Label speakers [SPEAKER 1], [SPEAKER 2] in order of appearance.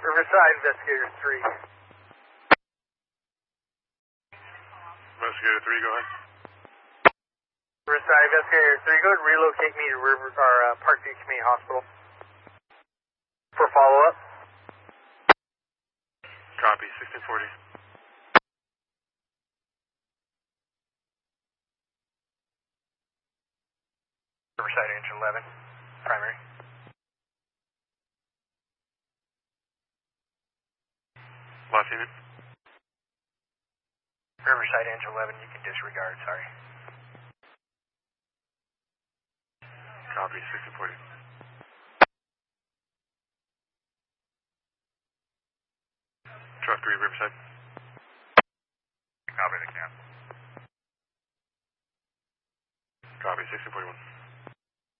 [SPEAKER 1] Riverside, Investigator 3.
[SPEAKER 2] Investigator 3, go ahead.
[SPEAKER 1] Riverside, Investigator 3, go ahead and relocate me to Parkview Community Hospital for follow-up.
[SPEAKER 2] Copy, 1640.
[SPEAKER 1] Riverside, Engine 11, primary.
[SPEAKER 2] Last unit.
[SPEAKER 1] Riverside, Engine 11, you can disregard, sorry.
[SPEAKER 2] Copy, 1640. Truck 3, Riverside.